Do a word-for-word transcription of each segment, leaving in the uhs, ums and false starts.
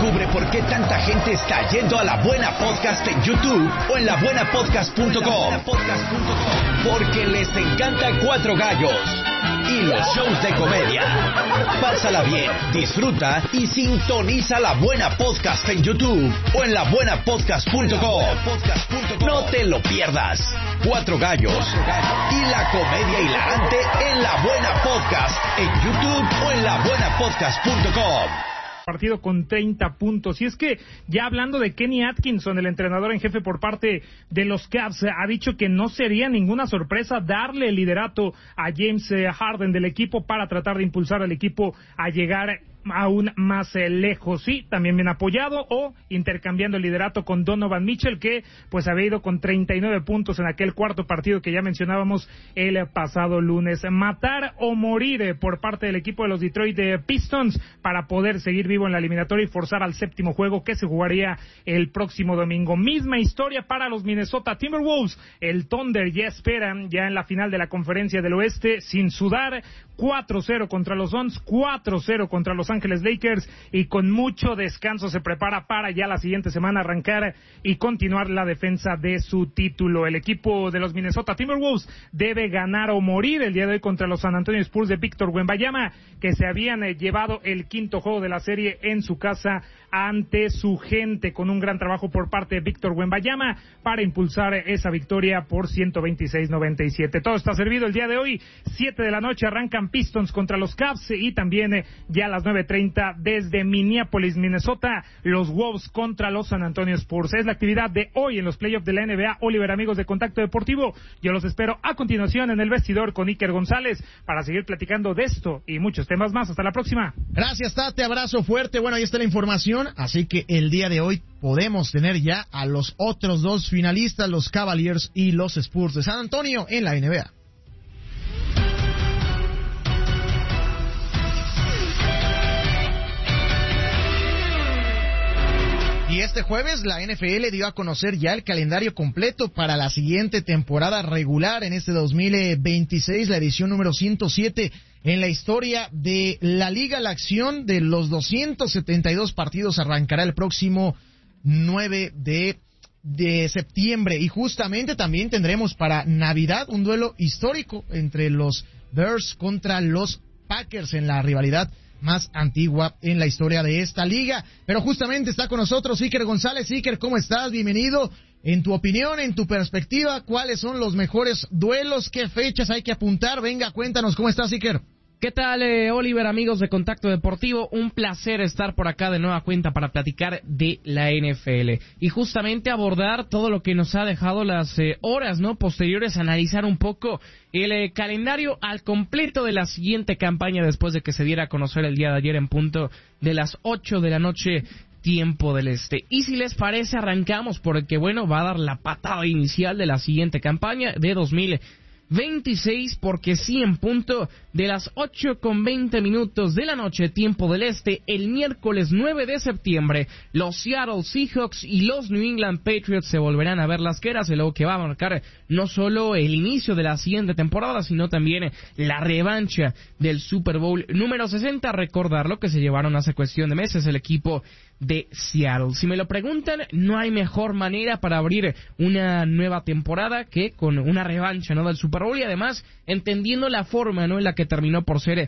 Descubre por qué tanta gente está yendo a La Buena Podcast en YouTube o en la buena podcast punto com. Porque les encanta Cuatro Gallos y los shows de comedia. Pásala bien, disfruta y sintoniza La Buena Podcast en YouTube o en la buena podcast punto com. No te lo pierdas. Cuatro Gallos y la comedia hilarante en La Buena Podcast en YouTube o en la buena podcast punto com. Partido con treinta puntos. Y es que ya hablando de Kenny Atkinson, el entrenador en jefe por parte de los Cavs, ha dicho que no sería ninguna sorpresa darle el liderato a James Harden del equipo para tratar de impulsar al equipo a llegar aún más eh, lejos, sí, también bien apoyado o intercambiando el liderato con Donovan Mitchell, que pues había ido con treinta y nueve puntos en aquel cuarto partido que ya mencionábamos el pasado lunes. Matar o morir eh, por parte del equipo de los Detroit Pistons para poder seguir vivo en la eliminatoria y forzar al séptimo juego que se jugaría el próximo domingo. Misma historia para los Minnesota Timberwolves. El Thunder ya esperan ya en la final de la Conferencia del Oeste sin sudar, cuatro cero contra los Suns, cuatro cero contra los Ángeles Lakers, y con mucho descanso se prepara para ya la siguiente semana arrancar y continuar la defensa de su título. El equipo de los Minnesota Timberwolves debe ganar o morir el día de hoy contra los San Antonio Spurs de Víctor Wembanyama, que se habían eh, llevado el quinto juego de la serie en su casa ante su gente, con un gran trabajo por parte de Víctor Wembanyama para impulsar esa victoria por ciento veintiséis noventa y siete. Todo está servido el día de hoy. siete de la noche arrancan Pistons contra los Cavs, y también eh, ya a las nueve treinta desde Minneapolis, Minnesota, los Wolves contra los San Antonio Spurs. Es la actividad de hoy en los playoffs de la N B A. Oliver, amigos de Contacto Deportivo, yo los espero a continuación en el vestidor con Iker González para seguir platicando de esto y muchos temas más. Hasta la próxima. Gracias, Tate, abrazo fuerte. Bueno, ahí está la información, así que el día de hoy podemos tener ya a los otros dos finalistas, los Cavaliers y los Spurs de San Antonio en la N B A. Y este jueves la N F L dio a conocer ya el calendario completo para la siguiente temporada regular en este dos mil veintiséis, la edición número ciento siete en la historia de la Liga. La acción de los doscientos setenta y dos partidos arrancará el próximo nueve de, de septiembre. Y justamente también tendremos para Navidad un duelo histórico entre los Bears contra los Packers en la rivalidad más antigua en la historia de esta liga. Pero justamente está con nosotros Iker González. Iker, ¿cómo estás? Bienvenido. En tu opinión, en tu perspectiva, ¿cuáles son los mejores duelos? ¿Qué fechas hay que apuntar? Venga, cuéntanos, ¿cómo estás, Iker? ¿Qué tal, eh, Oliver, amigos de Contacto Deportivo? Un placer estar por acá de nueva cuenta para platicar de la N F L y justamente abordar todo lo que nos ha dejado las eh, horas no posteriores, analizar un poco el eh, calendario al completo de la siguiente campaña después de que se diera a conocer el día de ayer en punto de las ocho de la noche, tiempo del este. Y si les parece, arrancamos porque, bueno, va a dar la patada inicial de la siguiente campaña de dos mil veintiséis, porque sí, en punto de las ocho con veinte minutos de la noche, tiempo del este, el miércoles nueve de septiembre, los Seattle Seahawks y los New England Patriots se volverán a ver las caras, lo que va a marcar no solo el inicio de la siguiente temporada, sino también la revancha del Super Bowl número sesenta. Recordar lo que se llevaron hace cuestión de meses el equipo de Seattle. Si me lo preguntan, no hay mejor manera para abrir una nueva temporada que con una revancha, ¿no?, del Super Bowl, y además entendiendo la forma, ¿no?, en la que terminó por ser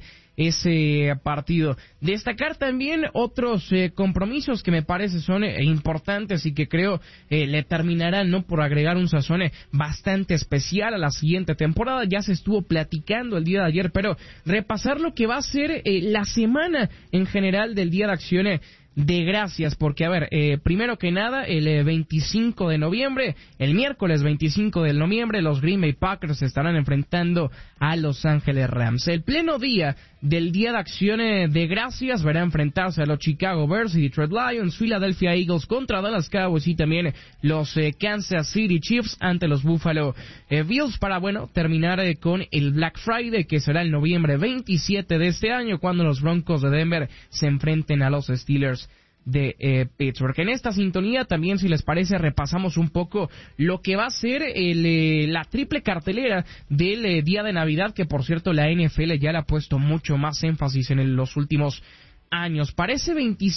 ese partido. Destacar también otros eh, compromisos que me parece son eh, importantes y que creo eh, le terminarán, ¿no?, por agregar un sazón eh, bastante especial a la siguiente temporada. Ya se estuvo platicando el día de ayer, pero repasar lo que va a ser eh, la semana en general del Día de Acción eh, de Gracias, porque a ver, eh, primero que nada, el eh, veinticinco de noviembre, el miércoles veinticinco de noviembre, los Green Bay Packers se estarán enfrentando a Los Ángeles Rams. El pleno día del Día de Acción eh, de Gracias verá enfrentarse a los Chicago Bears y Detroit Lions, Philadelphia Eagles contra Dallas Cowboys y también los eh, Kansas City Chiefs ante los Buffalo eh, Bills, para, bueno, terminar eh, con el Black Friday, que será el noviembre veintisiete de este año, cuando los Broncos de Denver se enfrenten a los Steelers de eh, Pittsburgh. En esta sintonía también, si les parece, repasamos un poco lo que va a ser el, eh, la triple cartelera del eh, día de Navidad, que por cierto la N F L ya le ha puesto mucho más énfasis en el, los últimos años. Parece veinticinco